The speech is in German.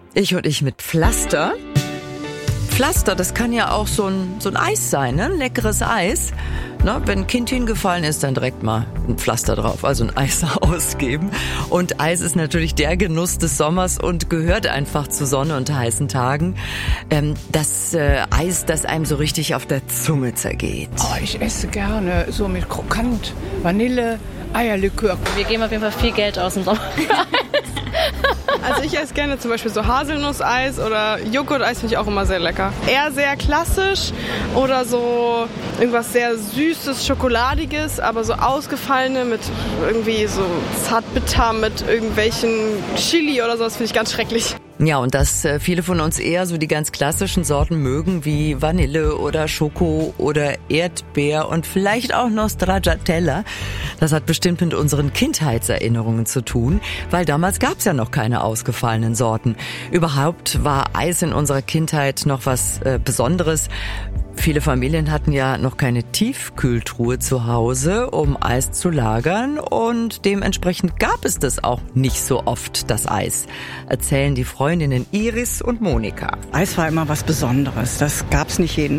Ich mit Pflaster. Pflaster, das kann ja auch so ein Eis sein, ne? Ein leckeres Eis. Na, wenn ein Kind hingefallen ist, dann direkt mal ein Pflaster drauf, also ein Eis ausgeben. Und Eis ist natürlich der Genuss des Sommers und gehört einfach zu Sonne und heißen Tagen. Das Eis, das einem so richtig auf der Zunge zergeht. Oh, ich esse gerne so mit Krokant, Vanille, Eierlikör. Wir geben auf jeden Fall viel Geld aus im Sommer für Eis. Also ich esse gerne zum Beispiel so Haselnusseis oder Joghurteis, finde ich auch immer sehr lecker. Eher sehr klassisch oder so irgendwas sehr Süßes, Schokoladiges, aber so ausgefallene mit irgendwie so Zartbitter mit irgendwelchen Chili oder sowas finde ich ganz schrecklich. Ja, und dass viele von uns eher so die ganz klassischen Sorten mögen, wie Vanille oder Schoko oder Erdbeer und vielleicht auch noch Stracciatella. Das hat bestimmt mit unseren Kindheitserinnerungen zu tun, weil damals gab's ja noch keine ausgefallenen Sorten. Überhaupt war Eis in unserer Kindheit noch was Besonderes. Viele Familien hatten ja noch keine Tiefkühltruhe zu Hause, um Eis zu lagern, und dementsprechend gab es das auch nicht so oft, das Eis, erzählen die Freundinnen Iris und Monika. Eis war immer was Besonderes. Das gab's nicht jeden